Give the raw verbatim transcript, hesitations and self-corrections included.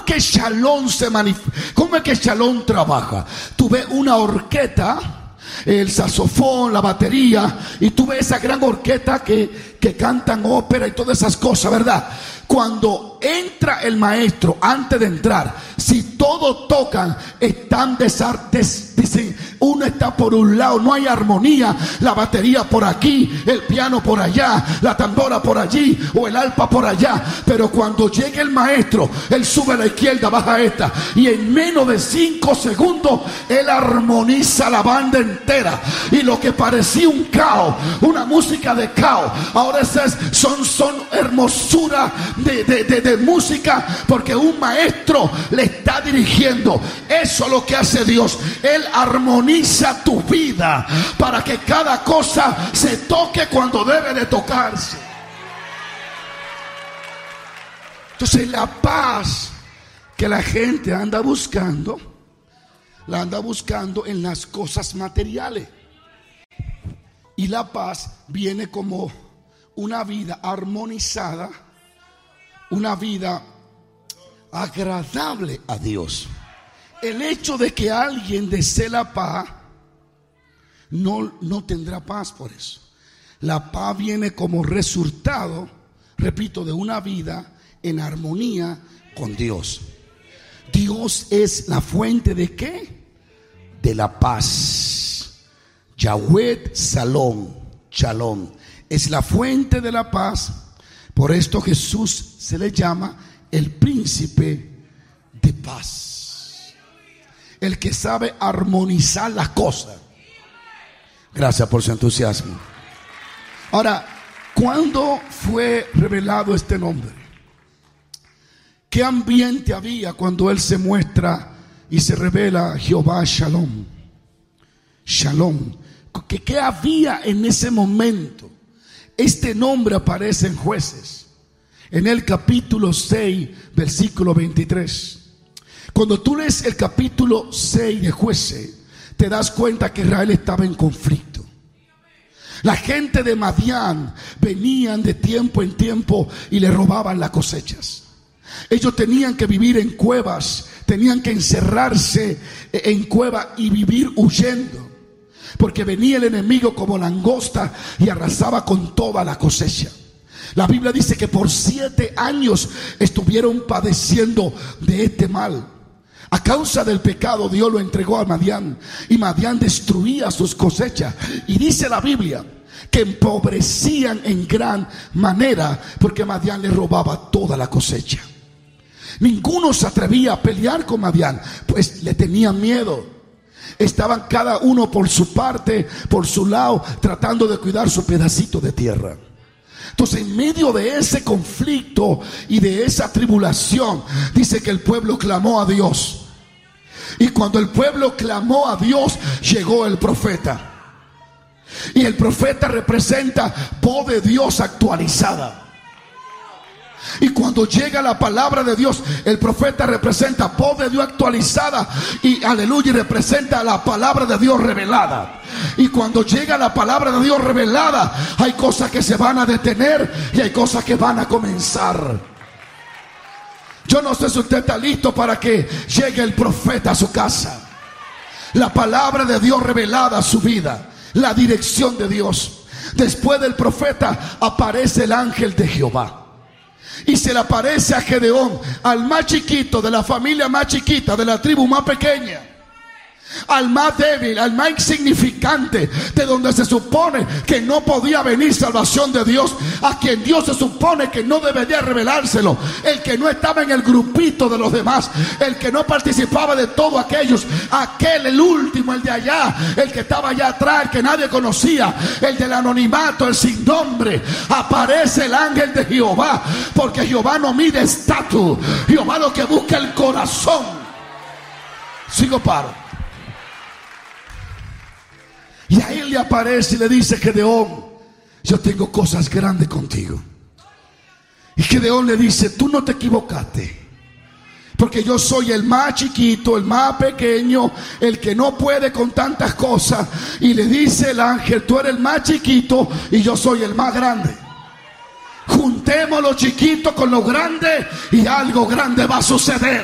es que Shalom se manifiesta? ¿Cómo es que Shalom trabaja? Tú ves una orquesta, el saxofón, la batería, y tú ves esa gran orquesta que, que cantan ópera y todas esas cosas, ¿verdad? Cuando entra el maestro, antes de entrar, si todos tocan, están desartes, dicen, uno está por un lado, no hay armonía, la batería por aquí, el piano por allá, la tambora por allí, o el arpa por allá. Pero cuando llega el maestro, él sube a la izquierda, baja a esta, y en menos de cinco segundos, él armoniza la banda entera. Y lo que parecía un caos, una música de caos, ahora es, son, son hermosura de, de, de, de música, porque un maestro le está dirigiendo. Eso es lo que hace Dios. Él armoniza tu vida para que cada cosa se toque cuando debe de tocarse. Entonces la paz que la gente anda buscando, la anda buscando en las cosas materiales. Y la paz viene como una vida armonizada, una vida agradable a Dios. El hecho de que alguien desee la paz no, no tendrá paz por eso. La paz viene como resultado, repito, de una vida en armonía con Dios. Dios es la fuente ¿de qué? De la paz. Yahweh Shalom, Shalom es la fuente de la paz. Por esto Jesús se le llama el príncipe de paz, el que sabe armonizar las cosas. Gracias por su entusiasmo. Ahora, ¿cuándo fue revelado este nombre? ¿Qué ambiente había cuando él se muestra y se revela Jehová Shalom? Shalom. ¿Qué, qué había en ese momento? Este nombre aparece en Jueces, en el capítulo seis, versículo veintitrés. Cuando tú lees el capítulo seis de Jueces, te das cuenta que Israel estaba en conflicto. La gente de Madián venían de tiempo en tiempo y le robaban las cosechas. Ellos tenían que vivir en cuevas, tenían que encerrarse en cuevas y vivir huyendo, porque venía el enemigo como langosta y arrasaba con toda la cosecha. La Biblia dice que por siete años estuvieron padeciendo de este mal. A causa del pecado, Dios lo entregó a Madián, y Madián destruía sus cosechas. Y dice la Biblia que empobrecían en gran manera, porque Madián le robaba toda la cosecha. Ninguno se atrevía a pelear con Madián, pues le tenían miedo. Estaban cada uno por su parte, por su lado, tratando de cuidar su pedacito de tierra. Entonces, en medio de ese conflicto y de esa tribulación, dice que el pueblo clamó a Dios. Y cuando el pueblo clamó a Dios, llegó el profeta. Y el profeta representa voz de Dios actualizada. Y cuando llega la palabra de Dios, el profeta representa voz de Dios actualizada. Y aleluya, representa la palabra de Dios revelada. Y cuando llega la palabra de Dios revelada, hay cosas que se van a detener y hay cosas que van a comenzar. Yo no sé si usted está listo para que llegue el profeta a su casa. La palabra de Dios revelada a su vida, la dirección de Dios. Después del profeta aparece el ángel de Jehová. Y se le aparece a Gedeón, al más chiquito, de la familia más chiquita, de la tribu más pequeña, al más débil, al más insignificante, de donde se supone que no podía venir salvación de Dios, a quien Dios se supone que no debería revelárselo, el que no estaba en el grupito de los demás, el que no participaba de todos aquellos, aquel, el último, el de allá, el que estaba allá atrás, el que nadie conocía, el del anonimato, el sin nombre. Aparece el ángel de Jehová, porque Jehová no mide estatus, Jehová lo que busca el corazón. Sigo paro. Y a él le aparece y le dice: Gedeón, yo tengo cosas grandes contigo. Y Gedeón le dice: tú no te equivocaste, porque yo soy el más chiquito, el más pequeño, el que no puede con tantas cosas. Y le dice el ángel: tú eres el más chiquito y yo soy el más grande. Juntemos lo chiquito con lo grande y algo grande va a suceder.